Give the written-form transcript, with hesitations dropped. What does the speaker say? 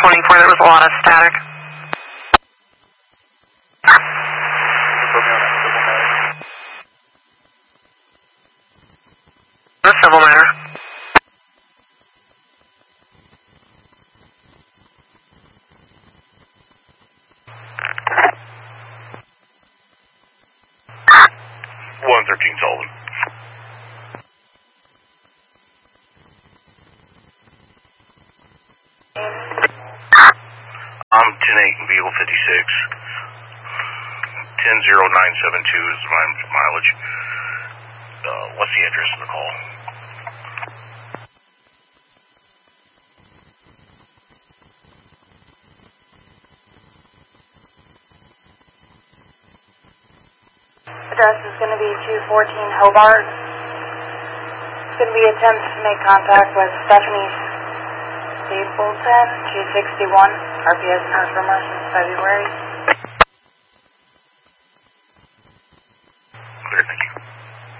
24, there was a lot of static. The civil matter. Sullivan. I'm 10-8 Vehicle 56. 10-0972 is my mileage. What's the address of the call? Address is going to be 214 Hobart. It's going to be attempts to make contact with Stephanie Stapleton, 261, RPS Nurse for February.